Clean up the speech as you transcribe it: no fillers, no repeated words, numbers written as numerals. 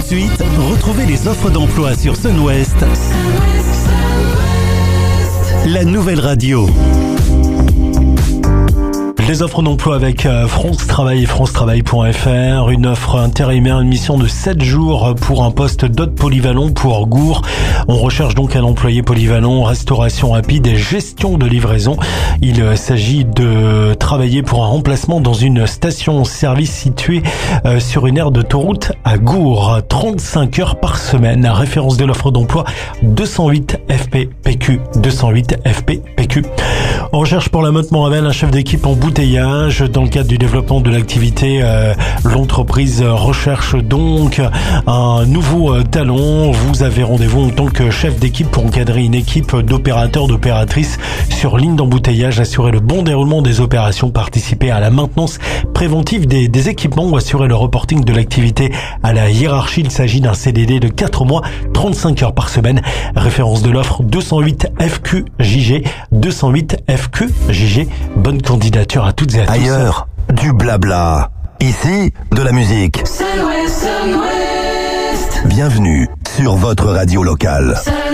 de suite, retrouvez les offres d'emploi sur Sun-Ouest, la nouvelle radio. Les offres d'emploi avec France Travail et francetravail.fr. Une offre intérimaire, une mission de 7 jours pour un poste d'hôte polyvalent pour Gour. On recherche donc un employé polyvalent, restauration rapide et gestion de livraison. Il s'agit de travailler pour un remplacement dans une station-service située sur une aire d'autoroute à Gour. 35 heures par semaine. Référence de l'offre d'emploi 208 FPPQ. 208 FPPQ. On recherche pour la Motte Morabel un chef d'équipe en bouteillage. Dans le cadre du développement de l'activité, l'entreprise recherche donc un nouveau talent. Vous avez rendez-vous en tant que chef d'équipe pour encadrer une équipe d'opérateurs, d'opératrices sur ligne d'embouteillage, assurer le bon déroulement des opérations, participer à la maintenance préventive des équipements ou assurer le reporting de l'activité à la hiérarchie. Il s'agit d'un CDD de 4 mois, 35 heures par semaine. Référence de l'offre 208 FQJG. 208 FQJG. Bonne candidature à toutes et à tous. Ailleurs, du blabla. Ici, de la musique. Sun-Ouest. Bienvenue sur votre radio locale.